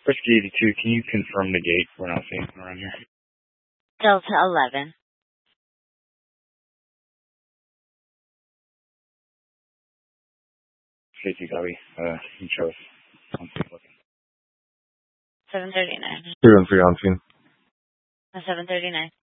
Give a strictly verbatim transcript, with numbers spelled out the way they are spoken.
Whiskey eighty-two, can you confirm the gate? We're not seeing anything around here. Delta eleven. Safety copy. Uh, you show us. On scene looking. seven thirty-nine. Two and three on scene. seven thirty-nine.